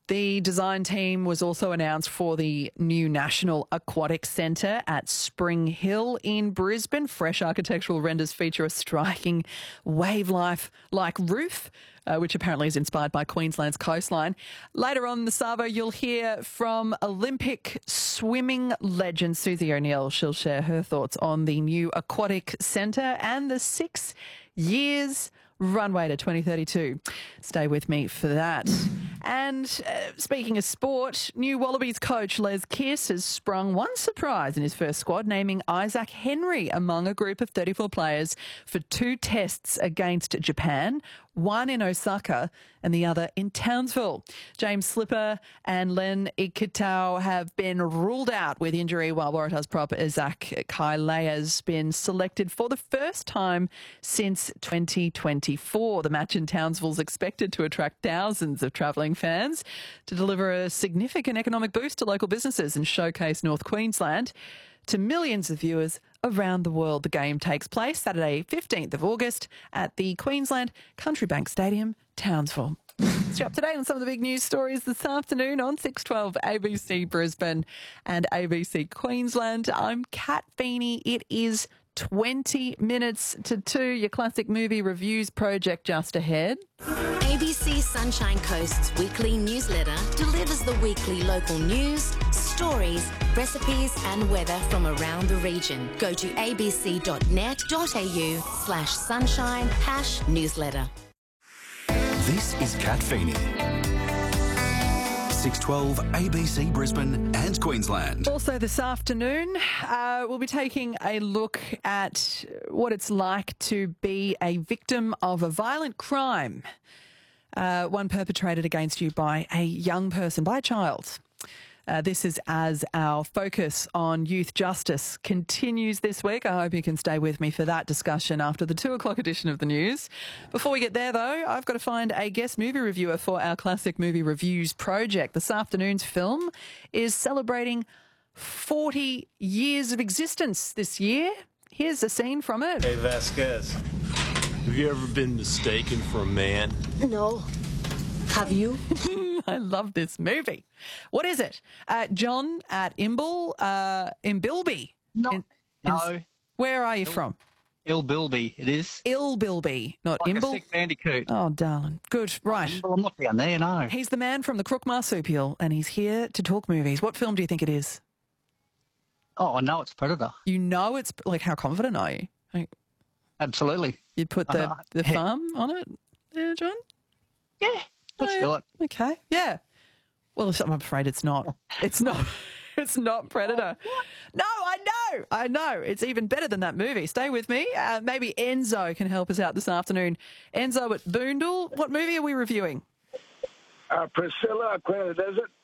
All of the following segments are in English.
The design team was also announced for the new National Aquatic Centre at Spring Hill in Brisbane. Fresh architectural renders feature a striking wave life-like roof, which apparently is inspired by Queensland's coastline. Later on the Savo, you'll hear from Olympic swimming legend Susie O'Neill. She'll share her thoughts on the new Aquatic Centre and the 6 years runway to 2032. Stay with me for that. And speaking of sport, new Wallabies coach Les Kiss has sprung one surprise in his first squad, naming Isaac Henry among a group of 34 players for 2 tests against Japan, one in Osaka and the other in Townsville. James Slipper and Len Ikitau have been ruled out with injury, while Waratahs prop Isaac Kailea has been selected for the first time since 2024. The match in Townsville is expected to attract thousands of travelling fans to deliver a significant economic boost to local businesses and showcase North Queensland to millions of viewers around the world. The game takes place Saturday, 15th of August at the Queensland Country Bank Stadium, Townsville. So up to date on some of the big news stories this afternoon on 612 ABC Brisbane and ABC Queensland. I'm Kat Feeney. It is 20 minutes to 2. Your classic movie reviews project just ahead. ABC Sunshine Coast's weekly newsletter delivers the weekly local news, stories, recipes and weather from around the region. Go to abc.net.au/sunshine-newsletter. This is Kat Feeney. 612 ABC Brisbane and Queensland. Also this afternoon, we'll be taking a look at what it's like to be a victim of a violent crime, one perpetrated against you by a young person, by a child. This is as our focus on youth justice continues this week. I hope you can stay with me for that discussion after the 2 o'clock edition of the news. Before we get there, though, I've got to find a guest movie reviewer for our classic movie reviews project. This afternoon's film is celebrating 40 years of existence this year. Here's a scene from it. Hey, Vasquez, have you ever been mistaken for a man? No. Have you? I love this movie. What is it? John at Imbilby. No. Where are you from? Ilbilby, it is. Ilbilby, not Like Imbil. a sick bandicoot. Oh, darling. Good. Right. Well, I'm not down there, no. He's the man from the Crook Marsupial, and he's here to talk movies. What film do you think it is? Oh, I know it's Predator. You know it's... Like, how confident are you? Like, Absolutely. you'd put the farm on it, yeah, John? Yeah, let's do it. Okay. Yeah. Well, I'm afraid it's not. It's not. It's not Predator. No, I know. It's even better than that movie. Stay with me. Maybe Enzo can help us out this afternoon. Enzo at Boondall. What movie are we reviewing? Priscilla, Queen of the Desert.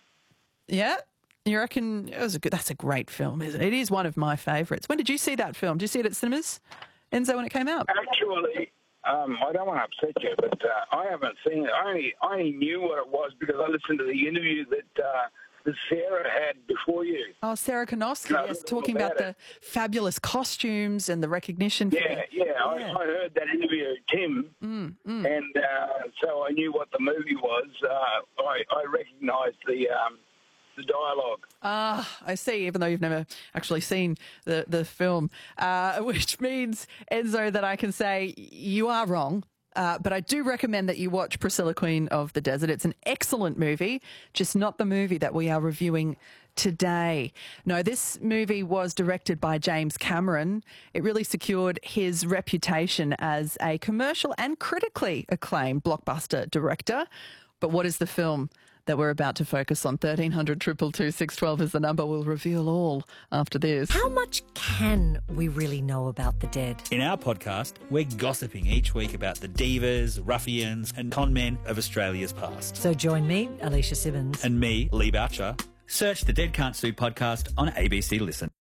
Yeah? You reckon that's a great film, isn't it? It is one of my favourites. When did you see that film? Did you see it at cinemas, Enzo, when it came out? Actually, I don't want to upset you, but I haven't seen it. I only knew what it was because I listened to the interview that Sarah had before you. Oh, Sarah Konoski, yes, talking about the fabulous costumes and the recognition. I heard that interview of Tim, and so I knew what the movie was. I recognised the dialogue. I see, even though you've never actually seen the film, which means, Enzo, that I can say you are wrong. But I do recommend that you watch Priscilla, Queen of the Desert. It's an excellent movie, just not the movie that we are reviewing today. No, this movie was directed by James Cameron. It really secured his reputation as a commercial and critically acclaimed blockbuster director. But what is the film that we're about to focus on? 1300 222 612 is the number. We'll reveal all after this. How much can we really know about the dead? In our podcast, we're gossiping each week about the divas, ruffians and con men of Australia's past. So join me, Alicia Simmons. And me, Lee Boucher. Search the Dead Can't Sue podcast on ABC Listen.